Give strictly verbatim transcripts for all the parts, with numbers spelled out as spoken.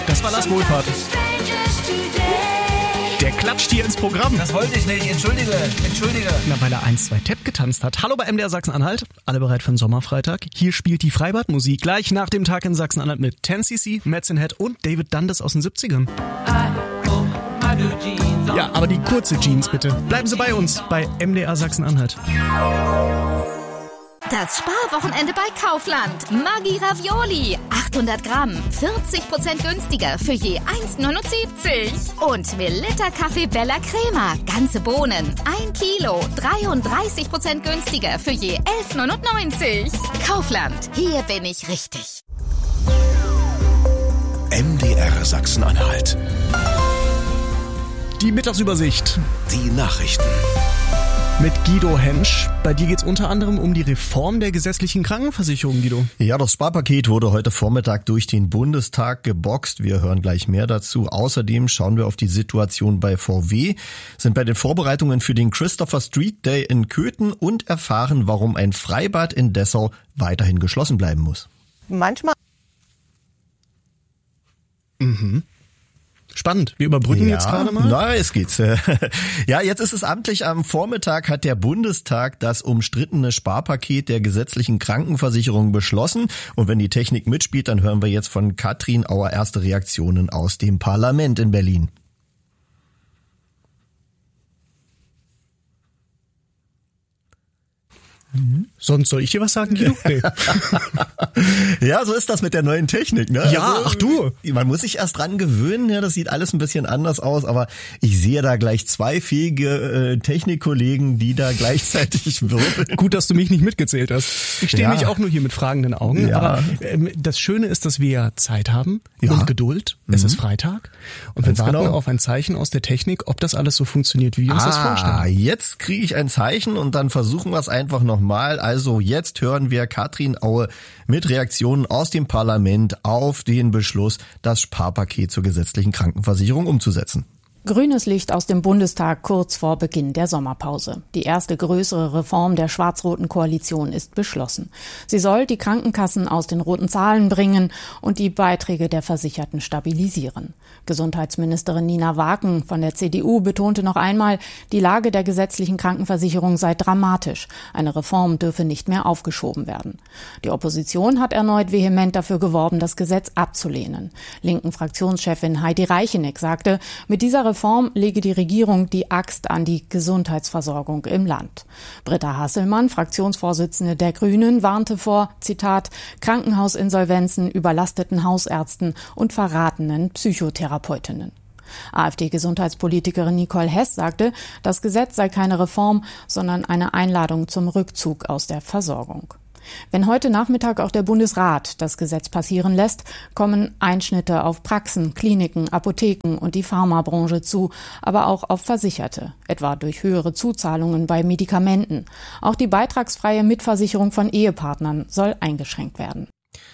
Das war Lars Wohlfahrt. Der klatscht hier ins Programm. Das wollte ich nicht. Entschuldige, entschuldige. Na, weil er eins, zwei Tap getanzt hat. Hallo bei M D R Sachsen-Anhalt. Alle bereit für den Sommerfreitag? Hier spielt die Freibadmusik gleich nach dem Tag in Sachsen-Anhalt mit ten C C, Madsen Head und David Dundas aus den siebzigern. Ja, aber die kurze Jeans bitte. Bleiben Sie bei uns bei M D R Sachsen-Anhalt. Das Sparwochenende bei Kaufland. Maggi Ravioli. achthundert Gramm. vierzig Prozent günstiger für je eins neunundsiebzig. Und Melitta Kaffee Bella Crema. Ganze Bohnen. ein Kilo. dreiunddreißig Prozent günstiger für je elf neunundneunzig. Kaufland. Hier bin ich richtig. M D R Sachsen-Anhalt. Die Mittagsübersicht. Die Nachrichten. Mit Guido Hensch. Bei dir geht's unter anderem um die Reform der gesetzlichen Krankenversicherung, Guido. Ja, das Sparpaket wurde heute Vormittag durch den Bundestag geboxt. Wir hören gleich mehr dazu. Außerdem schauen wir auf die Situation bei V W, sind bei den Vorbereitungen für den Christopher Street Day in Köthen und erfahren, warum ein Freibad in Dessau weiterhin geschlossen bleiben muss. Manchmal. Mhm. Spannend. Wir überbrücken ja, jetzt gerade mal. Na, es geht's. Ja, jetzt ist es amtlich. Am Vormittag hat der Bundestag das umstrittene Sparpaket der gesetzlichen Krankenversicherung beschlossen. Und wenn die Technik mitspielt, dann hören wir jetzt von Katrin Auer erste Reaktionen aus dem Parlament in Berlin. Mhm. Sonst soll ich dir was sagen, Guido? Nee. Ja, so ist das mit der neuen Technik, ne? Ja, also, ach du. Man muss sich erst dran gewöhnen, ja, das sieht alles ein bisschen anders aus, aber ich sehe da gleich zwei fähige äh, Technikkollegen, die da gleichzeitig wirbeln. Gut, dass du mich nicht mitgezählt hast. Ich stehe Ja. mich auch nur hier mit fragenden Augen, Ja. aber ähm, das Schöne ist, dass wir Zeit haben Ja. und Geduld. Es Mhm. ist Freitag und Ganz wir warten genau. auf ein Zeichen aus der Technik, ob das alles so funktioniert, wie wir uns das Ah, vorstellen. jetzt kriege ich ein Zeichen und dann versuchen wir es einfach nochmal. Also jetzt hören wir Katrin Aue mit Reaktionen aus dem Parlament auf den Beschluss, das Sparpaket zur gesetzlichen Krankenversicherung umzusetzen. Grünes Licht aus dem Bundestag kurz vor Beginn der Sommerpause. Die erste größere Reform der schwarz-roten Koalition ist beschlossen. Sie soll die Krankenkassen aus den roten Zahlen bringen und die Beiträge der Versicherten stabilisieren. Gesundheitsministerin Nina Waken von der C D U betonte noch einmal, die Lage der gesetzlichen Krankenversicherung sei dramatisch. Eine Reform dürfe nicht mehr aufgeschoben werden. Die Opposition hat erneut vehement dafür geworben, das Gesetz abzulehnen. Linken Fraktionschefin Heidi Reicheneck sagte, mit dieser Reform lege die Regierung die Axt an die Gesundheitsversorgung im Land. Britta Hasselmann, Fraktionsvorsitzende der Grünen, warnte vor, Zitat, Krankenhausinsolvenzen, überlasteten Hausärzten und verratenen Psychotherapeutinnen. AfD-Gesundheitspolitikerin Nicole Hess sagte, das Gesetz sei keine Reform, sondern eine Einladung zum Rückzug aus der Versorgung. Wenn heute Nachmittag auch der Bundesrat das Gesetz passieren lässt, kommen Einschnitte auf Praxen, Kliniken, Apotheken und die Pharmabranche zu, aber auch auf Versicherte, etwa durch höhere Zuzahlungen bei Medikamenten. Auch die beitragsfreie Mitversicherung von Ehepartnern soll eingeschränkt werden.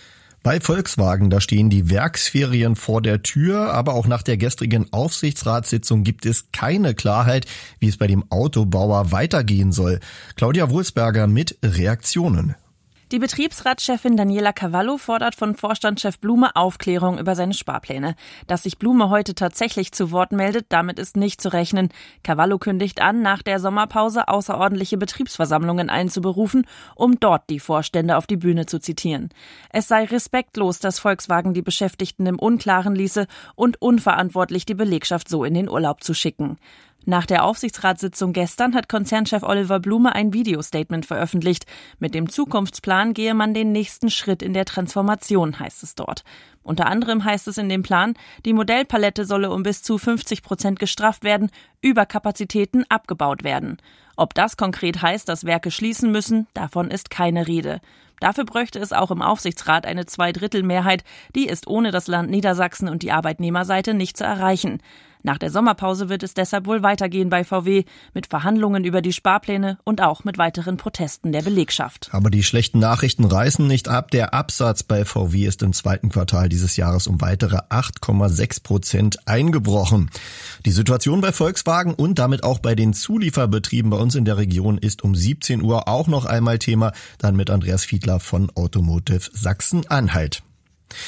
Bei Volkswagen, da stehen die Werksferien vor der Tür, aber auch nach der gestrigen Aufsichtsratssitzung gibt es keine Klarheit, wie es bei dem Autobauer weitergehen soll. Claudia Wulsberger mit Reaktionen. Die Betriebsratschefin Daniela Cavallo fordert von Vorstandschef Blume Aufklärung über seine Sparpläne. Dass sich Blume heute tatsächlich zu Wort meldet, damit ist nicht zu rechnen. Cavallo kündigt an, nach der Sommerpause außerordentliche Betriebsversammlungen einzuberufen, um dort die Vorstände auf die Bühne zu zitieren. Es sei respektlos, dass Volkswagen die Beschäftigten im Unklaren ließe und unverantwortlich, die Belegschaft so in den Urlaub zu schicken. Nach der Aufsichtsratssitzung gestern hat Konzernchef Oliver Blume ein Videostatement veröffentlicht. Mit dem Zukunftsplan gehe man den nächsten Schritt in der Transformation, heißt es dort. Unter anderem heißt es in dem Plan, die Modellpalette solle um bis zu fünfzig Prozent gestrafft werden, Überkapazitäten abgebaut werden. Ob das konkret heißt, dass Werke schließen müssen, davon ist keine Rede. Dafür bräuchte es auch im Aufsichtsrat eine Zweidrittelmehrheit. Die ist ohne das Land Niedersachsen und die Arbeitnehmerseite nicht zu erreichen. Nach der Sommerpause wird es deshalb wohl weitergehen bei V W mit Verhandlungen über die Sparpläne und auch mit weiteren Protesten der Belegschaft. Aber die schlechten Nachrichten reißen nicht ab. Der Absatz bei V W ist im zweiten Quartal dieses Jahres um weitere acht Komma sechs Prozent eingebrochen. Die Situation bei Volkswagen und damit auch bei den Zulieferbetrieben bei uns in der Region ist um siebzehn Uhr auch noch einmal Thema. Dann mit Andreas Fiedler von Automotive Sachsen-Anhalt.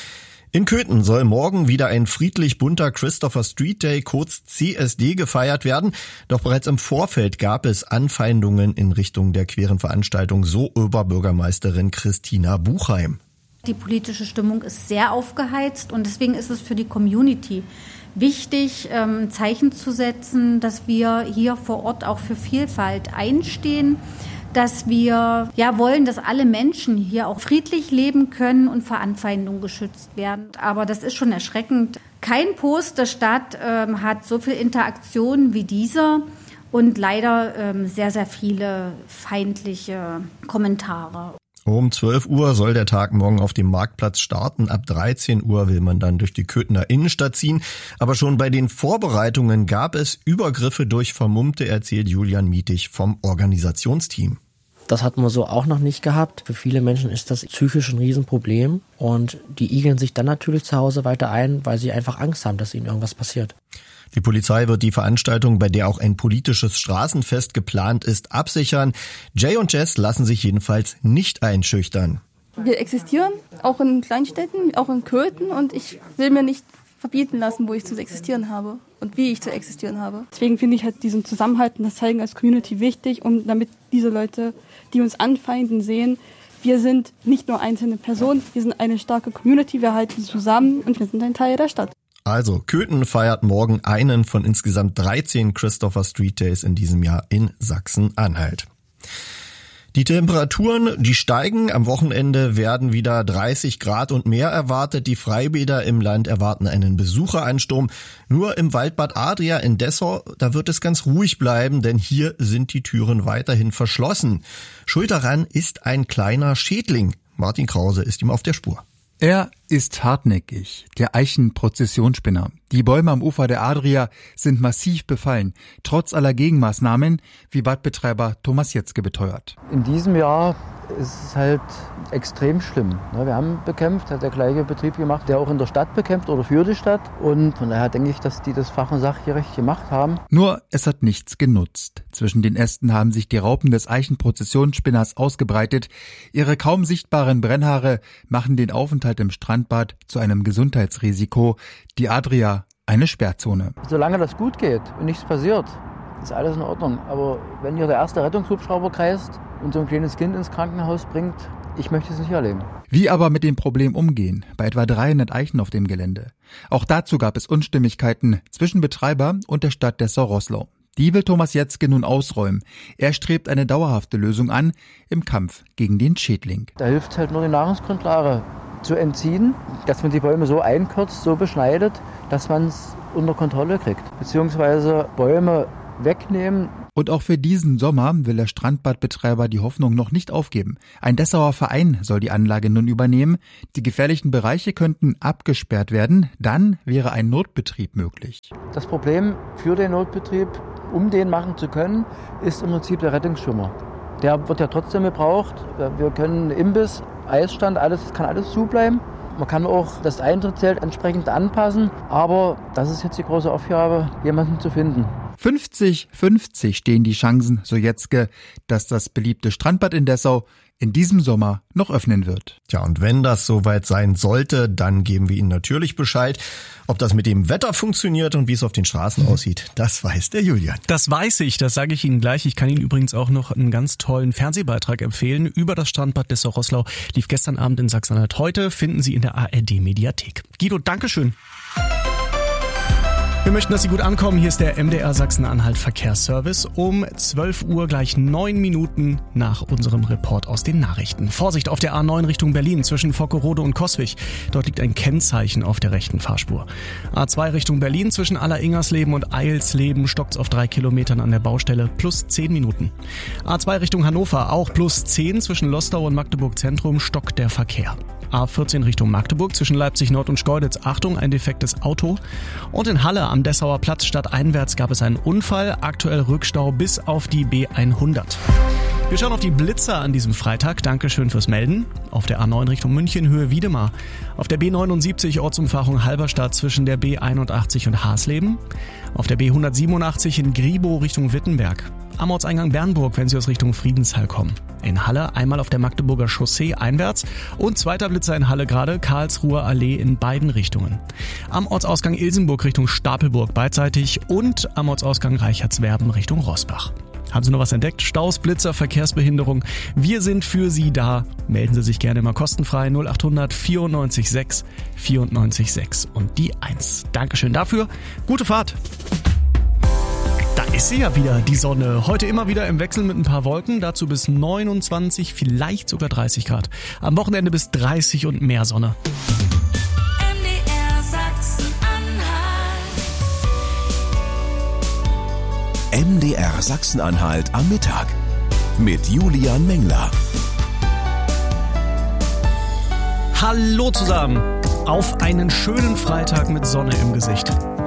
In Köthen soll morgen wieder ein friedlich bunter Christopher Street Day, kurz C S D, gefeiert werden. Doch bereits im Vorfeld gab es Anfeindungen in Richtung der queeren Veranstaltung, so Oberbürgermeisterin Christina Buchheim. Die politische Stimmung ist sehr aufgeheizt und deswegen ist es für die Community wichtig, ein Zeichen zu setzen, dass wir hier vor Ort auch für Vielfalt einstehen, dass wir ja wollen, dass alle Menschen hier auch friedlich leben können und vor Anfeindungen geschützt werden. Aber das ist schon erschreckend. Kein Post der Stadt ähm, hat so viel Interaktion wie dieser und leider ähm, sehr, sehr viele feindliche Kommentare. Um zwölf Uhr soll der Tag morgen auf dem Marktplatz starten. Ab dreizehn Uhr will man dann durch die Köthener Innenstadt ziehen. Aber schon bei den Vorbereitungen gab es Übergriffe durch Vermummte, erzählt Julian Mietig vom Organisationsteam. Das hatten wir so auch noch nicht gehabt. Für viele Menschen ist das psychisch ein Riesenproblem. Und die igeln sich dann natürlich zu Hause weiter ein, weil sie einfach Angst haben, dass ihnen irgendwas passiert. Die Polizei wird die Veranstaltung, bei der auch ein politisches Straßenfest geplant ist, absichern. Jay und Jess lassen sich jedenfalls nicht einschüchtern. Wir existieren, auch in Kleinstädten, auch in Köthen, und ich will mir nicht verbieten lassen, wo ich zu existieren habe und wie ich zu existieren habe. Deswegen finde ich halt diesen Zusammenhalt und das Zeigen als Community wichtig, um damit diese Leute, die uns anfeinden, sehen, wir sind nicht nur einzelne Personen, wir sind eine starke Community, wir halten zusammen und wir sind ein Teil der Stadt. Also, Köthen feiert morgen einen von insgesamt dreizehn Christopher Street Days in diesem Jahr in Sachsen-Anhalt. Die Temperaturen, die steigen. Am Wochenende werden wieder dreißig Grad und mehr erwartet. Die Freibäder im Land erwarten einen Besucheransturm. Nur im Waldbad Adria in Dessau, da wird es ganz ruhig bleiben, denn hier sind die Türen weiterhin verschlossen. Schuld daran ist ein kleiner Schädling. Martin Krause ist ihm auf der Spur. Er ist hartnäckig, der Eichenprozessionsspinner. Die Bäume am Ufer der Adria sind massiv befallen, trotz aller Gegenmaßnahmen, wie Badbetreiber Thomas Jetzke beteuert. In diesem Jahr ist es halt extrem schlimm. Wir haben bekämpft, hat der gleiche Betrieb gemacht, der auch in der Stadt bekämpft oder für die Stadt. Und von daher denke ich, dass die das fach- und sachgerecht gemacht haben. Nur es hat nichts genutzt. Zwischen den Ästen haben sich die Raupen des Eichenprozessionsspinners ausgebreitet. Ihre kaum sichtbaren Brennhaare machen den Aufenthalt im Strandbad zu einem Gesundheitsrisiko. Die Adria eine Sperrzone. Solange das gut geht und nichts passiert, ist alles in Ordnung. Aber wenn hier der erste Rettungshubschrauber kreist und so ein kleines Kind ins Krankenhaus bringt, ich möchte es nicht erleben. Wie aber mit dem Problem umgehen, bei etwa dreihundert Eichen auf dem Gelände? Auch dazu gab es Unstimmigkeiten zwischen Betreiber und der Stadt Dessau-Roßlau. Die will Thomas Jetzke nun ausräumen. Er strebt eine dauerhafte Lösung an im Kampf gegen den Schädling. Da hilft halt nur die Nahrungsgrundlage zu entziehen, dass man die Bäume so einkürzt, so beschneidet, dass man es unter Kontrolle kriegt. Beziehungsweise Bäume wegnehmen. Und auch für diesen Sommer will der Strandbadbetreiber die Hoffnung noch nicht aufgeben. Ein Dessauer Verein soll die Anlage nun übernehmen. Die gefährlichen Bereiche könnten abgesperrt werden. Dann wäre ein Notbetrieb möglich. Das Problem für den Notbetrieb, um den machen zu können, ist im Prinzip der Rettungsschwimmer. Der wird ja trotzdem gebraucht. Wir können Imbiss, Eisstand, alles, das kann alles zubleiben. Man kann auch das Eintrittszelt entsprechend anpassen. Aber das ist jetzt die große Aufgabe, jemanden zu finden. fünfzig fünfzig stehen die Chancen, so Jetzke, dass das beliebte Strandbad in Dessau in diesem Sommer noch öffnen wird. Tja, und wenn das soweit sein sollte, dann geben wir Ihnen natürlich Bescheid. Ob das mit dem Wetter funktioniert und wie es auf den Straßen aussieht, das weiß der Julian. Das weiß ich, das sage ich Ihnen gleich. Ich kann Ihnen übrigens auch noch einen ganz tollen Fernsehbeitrag empfehlen über das Strandbad Dessau-Roßlau. Lief gestern Abend in Sachsen-Anhalt. Heute finden Sie in der A R D-Mediathek. Guido, Dankeschön. Wir möchten, dass Sie gut ankommen. Hier ist der M D R Sachsen-Anhalt Verkehrsservice um zwölf Uhr, gleich neun Minuten nach unserem Report aus den Nachrichten. Vorsicht auf der A neun Richtung Berlin zwischen Vockerode und Coswig. Dort liegt ein Kennzeichen auf der rechten Fahrspur. A zwei Richtung Berlin zwischen Aller-Ingersleben und Eilsleben stockt's auf drei Kilometern an der Baustelle plus zehn Minuten. A zwei Richtung Hannover auch plus zehn zwischen Lostau und Magdeburg Zentrum stockt der Verkehr. A vierzehn Richtung Magdeburg zwischen Leipzig Nord und Schkeuditz. Achtung, ein defektes Auto. Und in Halle am Dessauer Platz stadteinwärts gab es einen Unfall. Aktuell Rückstau bis auf die B hundert. Wir schauen auf die Blitzer an diesem Freitag. Dankeschön fürs Melden. Auf der A neun Richtung München, Höhe Wiedemar. Auf der B neunundsiebzig Ortsumfahrung Halberstadt zwischen der B einundachtzig und Hasleben. Auf der B hundertsiebenundachtzig in Gribow Richtung Wittenberg. am Ortseingang Bernburg, wenn Sie aus Richtung Friedenshall kommen. In Halle einmal auf der Magdeburger Chaussee einwärts und zweiter Blitzer in Halle gerade, Karlsruher Allee in beiden Richtungen. Am Ortsausgang Ilsenburg Richtung Stapelburg beidseitig und am Ortsausgang Reichertswerben Richtung Roßbach. Haben Sie noch was entdeckt? Staus, Blitzer, Verkehrsbehinderung? Wir sind für Sie da. Melden Sie sich gerne mal kostenfrei null acht hundert vierundneunzig sechs vierundneunzig sechs und die eins. Dankeschön dafür. Gute Fahrt. Da ist sie ja wieder, die Sonne. Heute immer wieder im Wechsel mit ein paar Wolken. Dazu bis neunundzwanzig, vielleicht sogar dreißig Grad. Am Wochenende bis dreißig und mehr Sonne. M D R Sachsen-Anhalt am Mittag mit Julian Mengler. Hallo zusammen. Auf einen schönen Freitag mit Sonne im Gesicht.